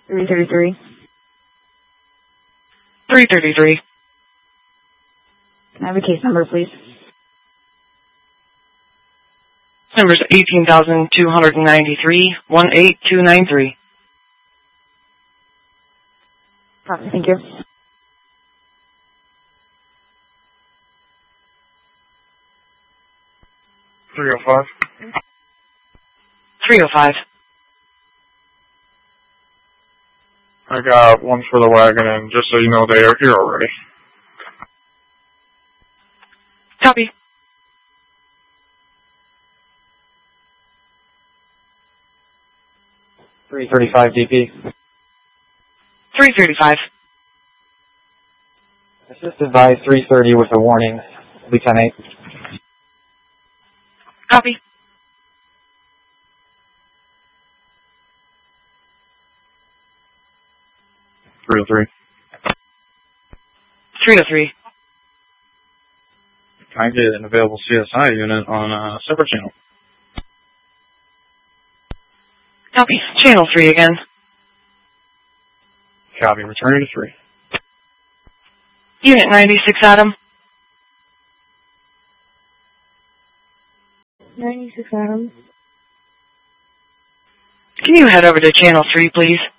333. 333. Can I have a case number, please? Number's 18,293, 18293. Copy, thank you. $305. 305. I got one for the wagon, and just so you know, they are here already. Copy. $335 DP. 335. Assist advised 330 with a warning. Be 10-8. Copy. $303. 303. Can I get an available CSI unit on a separate channel? Copy. Channel 3 again. Copy. Returning to 3. Unit 96, Adam. 96 Adam. Can you head over to Channel 3, please?